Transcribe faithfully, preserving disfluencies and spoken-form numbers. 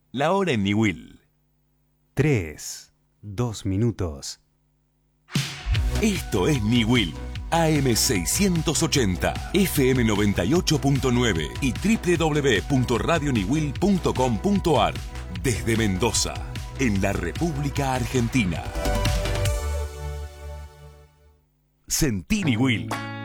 La hora en Niwil. Tres, dos minutos. Esto es Niwil. A M seiscientos ochenta, F M noventa y ocho punto nueve y doble u doble u doble u punto radio niwil punto com punto a r. Desde Mendoza, en la República Argentina. Sentí Niwil.